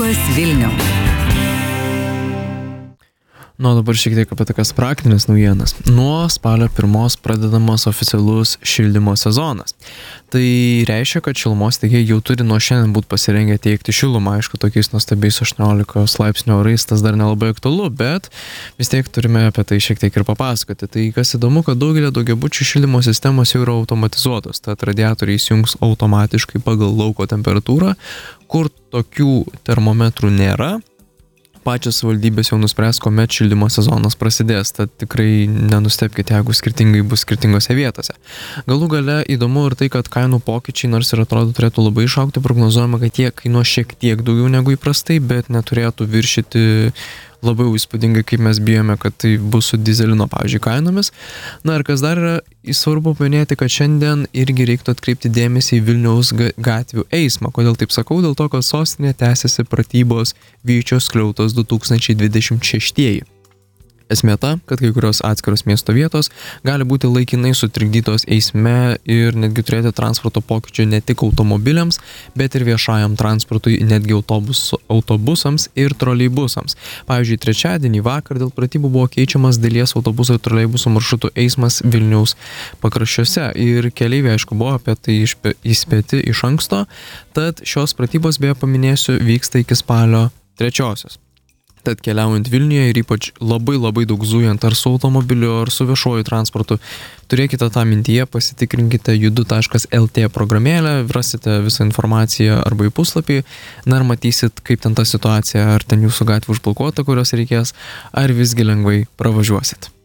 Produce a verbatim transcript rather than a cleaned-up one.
Labas Vilniau. Nu, dabar šiek tiek apie tokias praktinės naujienas. Nuo spalio pirmos pradedamas oficialus šildymo sezonas. Tai reiškia, kad šilumos tiekėjai jau turi nuo šiandien būti pasirengę teikti šilumą. Aišku, tokiais nuostabiais aštuoniolikos laipsnių orais tas dar nelabai aktualu, bet vis tiek turime apie tai šiek tiek ir papasakoti. Tai kas įdomu, kad daugelį daugiabučių šildymo sistemos jau yra automatizuotos, tad radiatoriai įsijungs automatiškai pagal lauko temperatūrą, kur tokių termometrų nėra. Pačios valdybės jau nuspręs, kuomet šildymo sezonas prasidės, tad tikrai nenustebkite, jeigu skirtingai bus skirtingose vietose. Galų gale įdomu ir tai, kad kainų pokyčiai, nors ir atrodo turėtų labai išaugti, prognozuojama, kad jie kainuos šiek tiek daugiau negu įprastai, bet neturėtų viršyti labai įspūdingai, kaip mes bijome, kad tai bus su dyzelino, pavyzdžiui, kainomis. Na ir kas dar yra svarbu paminėti, kad šiandien irgi reiktų atkreipti dėmesį į Vilniaus gatvių eismą. Kodėl taip sakau? Dėl to, kad sostinėje tęsiasi pratybos Vyčio skliautos du tūkstančiai dvidešimt šeštieji. Esmė ta, kad kai kurios atskiros miesto vietos gali būti laikinai sutrikdytos eisme ir netgi turėti transporto pokyčių ne tik automobiliams, bet ir viešajam transportui, netgi autobus, autobusams ir troleibusams. Pavyzdžiui, trečiadienį vakar dėl pratybų buvo keičiamas dalies autobusų ir troleibusų maršrutų eismas Vilniaus pakraščiuose ir keleiviai, aišku, buvo apie tai įspėti iš anksto, tad šios pratybos, beje paminėsiu, vyksta iki spalio trečiosios. Tad keliaujant Vilniuje ir ypač labai labai daug zujant ar su automobiliu, ar su viešuoju transportu, turėkite tą mintyje, pasitikrinkite judu taškas el tė programėlę, rasite visą informaciją arba į puslapį, na ir matysit, kaip ten ta situacija, ar ten jūsų gatvė užblokuota, kurios reikės, ar visgi lengvai pravažiuosit.